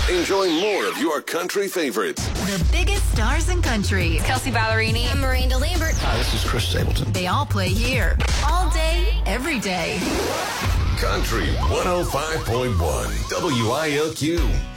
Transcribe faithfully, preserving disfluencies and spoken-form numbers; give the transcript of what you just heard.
Enjoy more of your country favorites. The biggest stars in country. Kelsey Ballerini. I'm Miranda Lambert. Hi, this is Chris Stapleton. They all play here. All day, every day. Country one oh five point one W I L Q.